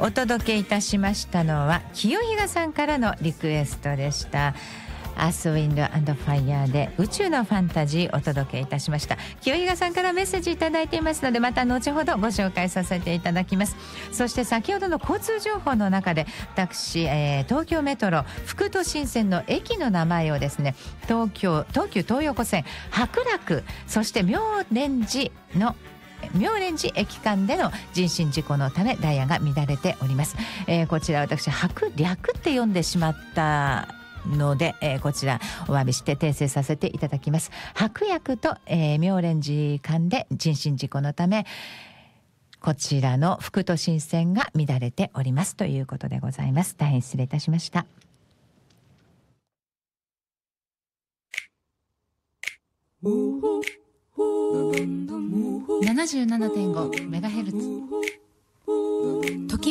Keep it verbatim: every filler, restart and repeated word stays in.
お届けいたしましたのは清比嘉さんからのリクエストでした。アースウィンド&ファイヤーで宇宙のファンタジーお届けいたしました。清比嘉さんからメッセージいただいていますので、また後ほどご紹介させていただきます。そして先ほどの交通情報の中で私、えー、東京メトロ副都心線の駅の名前をですね、東京東急東横線白楽、そして妙蓮寺の妙蓮寺駅間での人身事故のためダイヤが乱れております。えー、こちら私白略って読んでしまったので、えー、こちらお詫びして訂正させていただきます。白薬と、えー、妙蓮寺間で人身事故のためこちらの副都心線が乱れておりますということでございます。大変失礼いたしました。ななじゅうななてんごメガヘルツ